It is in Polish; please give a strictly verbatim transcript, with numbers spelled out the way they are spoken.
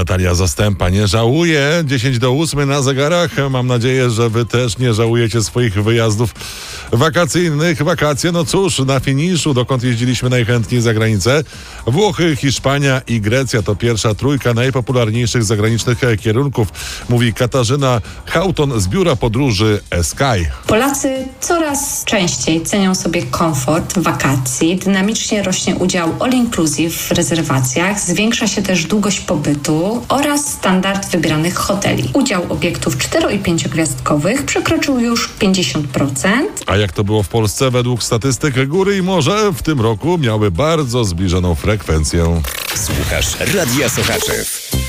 Natalia Zastępa nie żałuje. dziesięć do ósmej na zegarach. Mam nadzieję, że wy też nie żałujecie swoich wyjazdów wakacyjnych. Wakacje, no cóż, na finiszu, dokąd jeździliśmy najchętniej za granicę. Włochy, Hiszpania i Grecja to pierwsza trójka najpopularniejszych zagranicznych kierunków, mówi Katarzyna Houghton z biura podróży Sky. Polacy coraz częściej cenią sobie komfort wakacji, dynamicznie rośnie udział all inclusive w rezerwacjach, zwiększa się też długość pobytu oraz standard wybranych hoteli. Udział obiektów cztero- i pięciogwiazdkowych przekroczył już pięćdziesiąt procent. A jak to było w Polsce? Według statystyk góry i morze w tym roku miały bardzo zbliżoną frekwencję. Słuchasz Radia Sochaczew.